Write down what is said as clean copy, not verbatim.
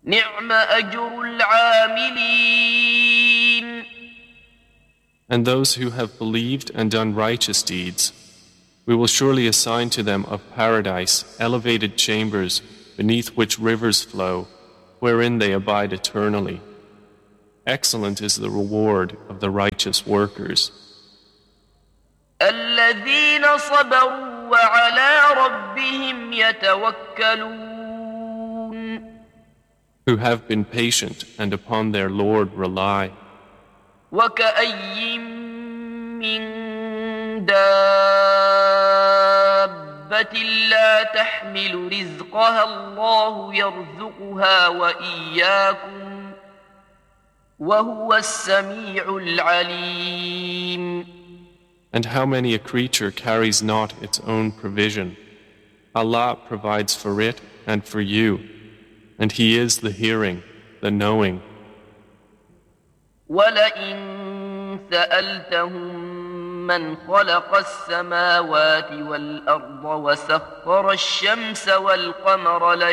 نعم أجر العاملين. And those who have believed and done righteous deeds, we will surely assign to them of paradise elevated chambers beneath which rivers flow, wherein they abide eternally. Excellent is the reward of the righteous workers. الذين صبروا وعلى ربهم يتوكلون. Who have been patient and upon their Lord rely. وكأي من دابة لا تحمل رزقها الله يرزقها وإياكم وهو السميع العليم. And how many a creature carries not its own provision? Allah provides for it and for you, and He is the hearing, the knowing. ولئن سألتهم من خلق السماوات والأرض وسخر الشمس والقمر